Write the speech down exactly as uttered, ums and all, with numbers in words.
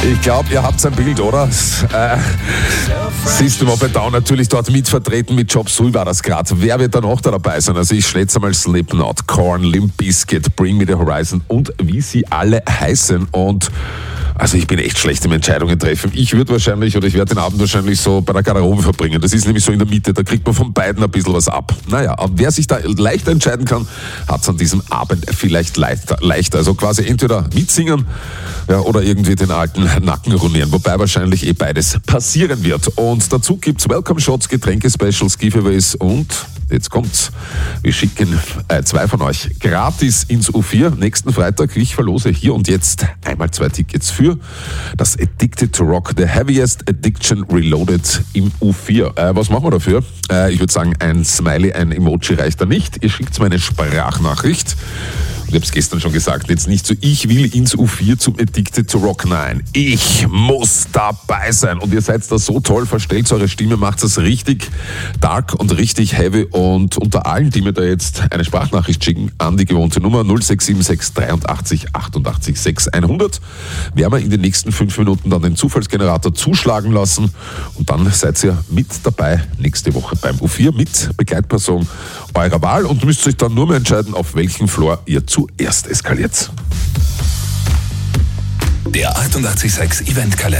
Ich glaube, ihr habt ein Bild, oder? Äh, System of a Down natürlich dort mitvertreten mit Chop Suey war das gerade. Wer wird da noch da dabei sein? Also ich schätze mal Slipknot, Korn, Limp Bizkit, Bring Me the Horizon und wie sie alle heißen. Und also ich bin echt schlecht im Entscheidungen treffen. Ich würde wahrscheinlich, oder ich werde den Abend wahrscheinlich so bei der Garderobe verbringen. Das ist nämlich so in der Mitte, da kriegt man von beiden ein bisschen was ab. Naja, aber wer sich da leichter entscheiden kann, hat es an diesem Abend vielleicht leichter. leichter. Also quasi entweder mitsingen, ja, oder irgendwie den alten Nacken ruinieren. Wobei wahrscheinlich eh beides passieren wird. Und dazu gibt's Welcome Shots, Getränke, Specials, Giveaways und jetzt kommt's. Wir schicken äh, zwei von euch gratis ins U vier. Nächsten Freitag, ich verlose hier und jetzt einmal zwei Tickets für das Addicted to Rock, The Heaviest Addiction Reloaded im U vier. Äh, was machen wir dafür? Äh, ich würde sagen, ein Smiley, ein Emoji reicht da nicht. Ihr schickt mir eine Sprachnachricht. Ich habe es gestern schon gesagt, jetzt nicht so, ich will ins U vier zum Addicted to Rock. Nein, ich muss dabei sein. Und ihr seid da so toll, verstellt eure Stimme, macht es richtig dark und richtig heavy. Und unter allen, die mir da jetzt eine Sprachnachricht schicken, an die gewohnte Nummer null sechs sieben sechs dreiundachtzig achtundachtzig sechs hundert, werden wir in den nächsten fünf Minuten dann den Zufallsgenerator zuschlagen lassen. Und dann seid ihr mit dabei nächste Woche beim U vier mit Begleitperson eurer Wahl und müsst euch dann nur mehr entscheiden, auf welchem Floor ihr zuerst eskaliert. Der achtundachtzig Komma sechs Eventkalender.